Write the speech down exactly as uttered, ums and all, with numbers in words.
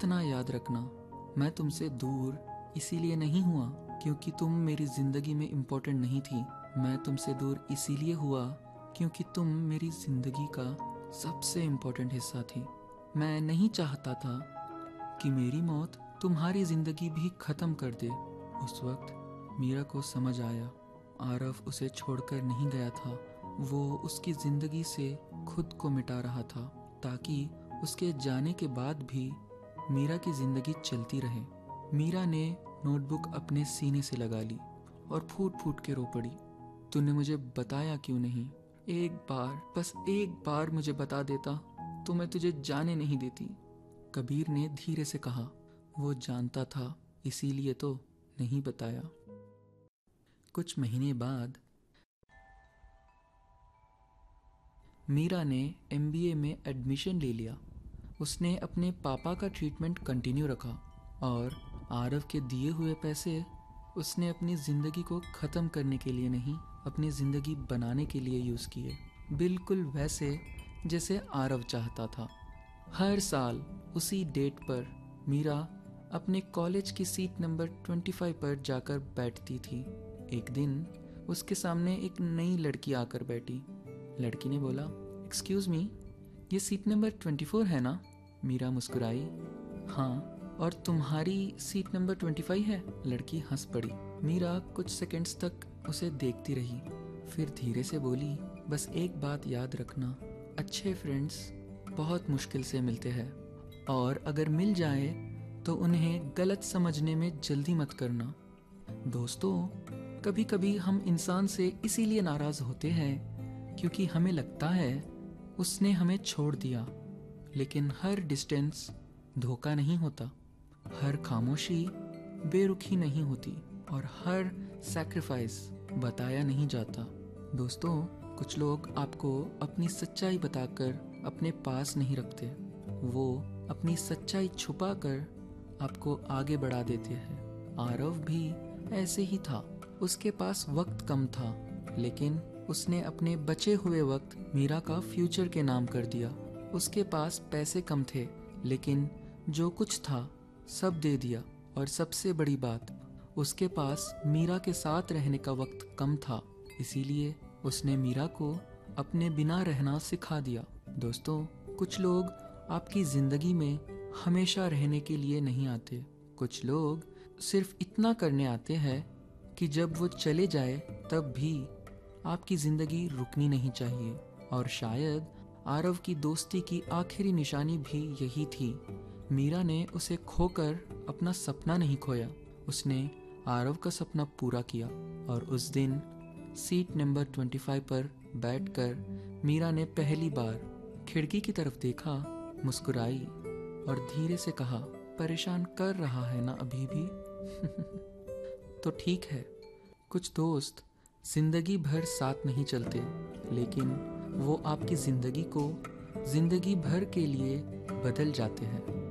इतना याद रखना, मैं तुमसे दूर इसीलिए नहीं हुआ क्योंकि तुम मेरी ज़िंदगी में इम्पोर्टेंट नहीं थी। मैं तुमसे दूर इसीलिए हुआ क्योंकि तुम मेरी ज़िंदगी का सबसे इम्पोर्टेंट हिस्सा थी। मैं नहीं चाहता था कि मेरी मौत तुम्हारी ज़िंदगी भी ख़त्म कर दे। उस वक्त मीरा को समझ आया, आरव उसे छोड़कर नहीं गया था, वो उसकी ज़िंदगी से खुद को मिटा रहा था ताकि उसके जाने के बाद भी मीरा की ज़िंदगी चलती रहे। मीरा ने नोटबुक अपने सीने से लगा ली और फूट फूट के रो पड़ी। तूने मुझे बताया क्यों नहीं? एक बार, बस एक बार मुझे बता देता तो मैं तुझे जाने नहीं देती। कबीर ने धीरे से कहा। वो जानता था, इसीलिए तो नहीं बताया। कुछ महीने बाद मीरा ने एम बी ए में एडमिशन ले लिया। उसने अपने पापा का ट्रीटमेंट कंटिन्यू रखा और आरव के दिए हुए पैसे उसने अपनी ज़िंदगी को ख़त्म करने के लिए नहीं, अपनी ज़िंदगी बनाने के लिए यूज़ किए। बिल्कुल वैसे जैसे आरव चाहता था। हर साल उसी डेट पर मीरा अपने कॉलेज की सीट नंबर पच्चीस पर जाकर बैठती थी। एक दिन उसके सामने एक नई लड़की आकर बैठी। लड़की ने बोला, एक्सक्यूज़ मी, ये सीट नंबर चौबीस है ना? मीरा मुस्कुराई। हाँ, और तुम्हारी सीट नंबर पच्चीस है? लड़की हंस पड़ी। मीरा कुछ सेकंड्स तक उसे देखती रही, फिर धीरे से बोली, बस एक बात याद रखना, अच्छे फ्रेंड्स बहुत मुश्किल से मिलते हैं और अगर मिल जाए तो उन्हें गलत समझने में जल्दी मत करना। दोस्तों, कभी कभी हम इंसान से इसीलिए नाराज़ होते हैं क्योंकि हमें लगता है उसने हमें छोड़ दिया, लेकिन हर डिस्टेंस धोखा नहीं होता, हर खामोशी बेरुखी नहीं होती और हर सैक्रिफाइस बताया नहीं जाता। दोस्तों, कुछ लोग आपको अपनी सच्चाई बताकर अपने पास नहीं रखते, वो अपनी सच्चाई छुपाकर आपको आगे बढ़ा देते हैं। आरव भी ऐसे ही था। उसके पास वक्त कम था, लेकिन उसने अपने बचे हुए वक्त मीरा का फ्यूचर के नाम कर दिया। उसके पास पैसे कम थे, लेकिन जो कुछ था सब दे दिया। और सबसे बड़ी बात, उसके पास मीरा के साथ रहने का वक्त कम था, इसीलिए उसने मीरा को अपने बिना रहना सिखा दिया। दोस्तों, कुछ लोग आपकी ज़िंदगी में हमेशा रहने के लिए नहीं आते। कुछ लोग सिर्फ इतना करने आते हैं कि जब वो चले जाए तब भी आपकी ज़िंदगी रुकनी नहीं चाहिए। और शायद आरव की दोस्ती की आखिरी निशानी भी यही थी। मीरा ने उसे खोकर अपना सपना नहीं खोया, उसने आरव का सपना पूरा किया। और उस दिन सीट नंबर पच्चीस पर बैठकर मीरा ने पहली बार खिड़की की तरफ देखा, मुस्कुराई और धीरे से कहा, परेशान कर रहा है ना अभी भी? तो ठीक है, कुछ दोस्त जिंदगी भर साथ नहीं चलते, लेकिन वो आपकी ज़िंदगी को ज़िंदगी भर के लिए बदल जाते हैं।